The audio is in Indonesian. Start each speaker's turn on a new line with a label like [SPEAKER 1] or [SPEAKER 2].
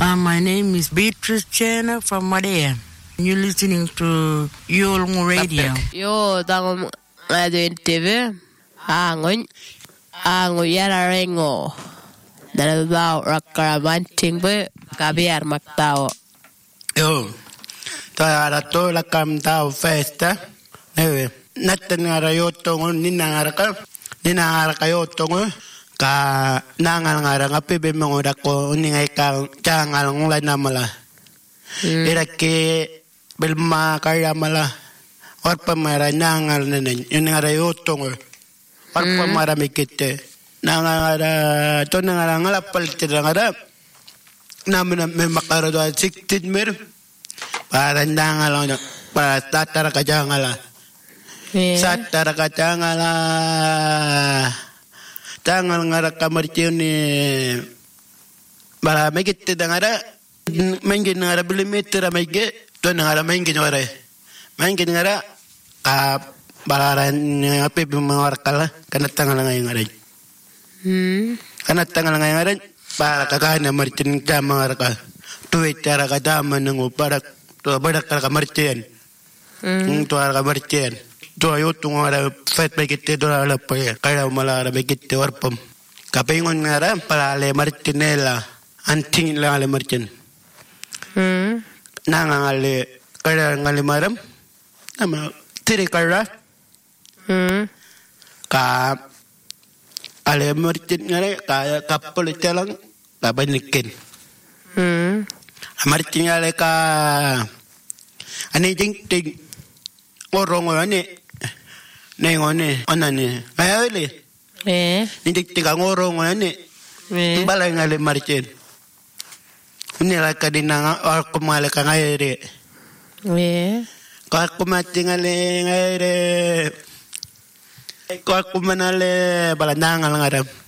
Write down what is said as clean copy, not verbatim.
[SPEAKER 1] My name is Beatrice Chen from Madea. You're listening to Yolngu Radio.
[SPEAKER 2] Yo, tangom ngaduin TV. Angon yara rengo. Dalabao rakaramanting be kabiar maktao.
[SPEAKER 3] Yo, tara to la kam tao festa. Neve, natten ngara yotongo ninangaraka yotongo ka nangal ngara ngapi be mengodako ningai ka jangal ngulai namala. Irake belma kaya mala. Orpa mara nangal nenen ngara yotongo. Orpa mara mikite. Nangara to nangara ngalapal tirangara. Namena memakara doa siktit mer. Para nangal para tatara kajangala. Satara kajangala. Tangal ngara kamarciun ni bara megit dangara mengin ngara bilimeter mege to ngara mengin ore mengin ngara ka balaran ape bimawarkala kana tangal ngara kana tangal ngara para kakana marcin jamarka tuwe cara kadama nengu para to badak ka marcin to ara marcin to ayo tungara fet begite do ala pa kaya malara begite warpam kapingon ngara para le martinela anting la le martin nangale kaya ngale maram ama tiri kara ka ale martin ngare ka kapol telang ka banikin martin ngale ka ani jing ting orong ani nengone onane ayole nindik tiga ngorong ane balai ngale marcin ini la kadina aku male ka ngaire ko aku mati ngale ngaire ko aku manale balanangal ngaram